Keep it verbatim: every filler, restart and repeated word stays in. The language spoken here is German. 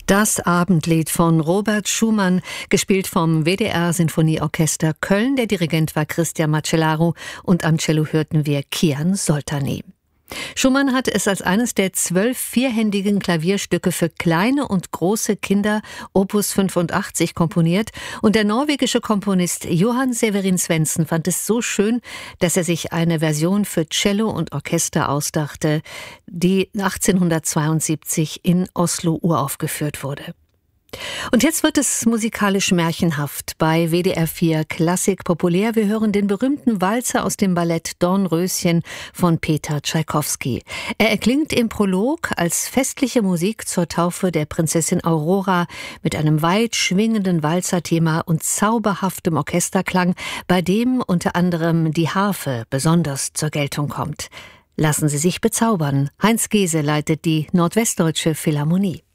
Das Abendlied von Robert Schumann, gespielt vom W D R-Sinfonieorchester Köln. Der Dirigent war Christian Macellaro und am Cello hörten wir Kian Soltani. Schumann hat es als eines der zwölf vierhändigen Klavierstücke für kleine und große Kinder Opus fünfundachtzig komponiert und der norwegische Komponist Johan Severin Svendsen fand es so schön, dass er sich eine Version für Cello und Orchester ausdachte, die achtzehnhundertzweiundsiebzig in Oslo uraufgeführt wurde. Und jetzt wird es musikalisch märchenhaft bei W D R vier Klassik populär. Wir hören den berühmten Walzer aus dem Ballett Dornröschen von Peter Tschaikowski. Er erklingt im Prolog als festliche Musik zur Taufe der Prinzessin Aurora mit einem weit schwingenden Walzerthema und zauberhaftem Orchesterklang, bei dem unter anderem die Harfe besonders zur Geltung kommt. Lassen Sie sich bezaubern. Heinz Gese leitet die Nordwestdeutsche Philharmonie.